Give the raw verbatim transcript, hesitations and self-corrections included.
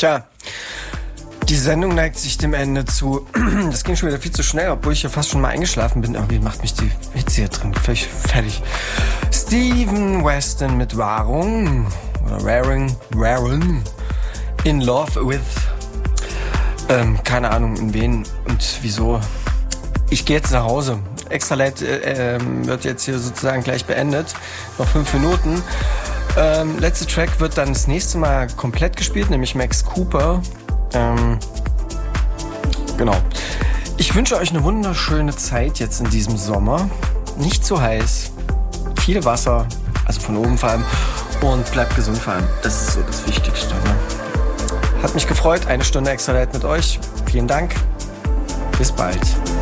Tja, die Sendung neigt sich dem Ende zu. Das ging schon wieder viel zu schnell, obwohl ich ja fast schon mal eingeschlafen bin. Irgendwie macht mich die Hitze hier drin völlig fertig. Steven Weston mit Wahrung, oder Waring, Waring, In Love With, ähm, keine Ahnung in wen und wieso. Ich gehe jetzt nach Hause. Extra Late äh, äh, wird jetzt hier sozusagen gleich beendet. Noch fünf Minuten. Ähm, letzter Track wird dann das nächste Mal komplett gespielt, nämlich Max Cooper. Ähm, genau. Ich wünsche euch eine wunderschöne Zeit jetzt in diesem Sommer. Nicht zu heiß. Viel Wasser, also von oben vor allem. Und bleibt gesund vor allem. Das ist so das Wichtigste. Ne? Hat mich gefreut. Eine Stunde Extra Late mit euch. Vielen Dank. Bis bald.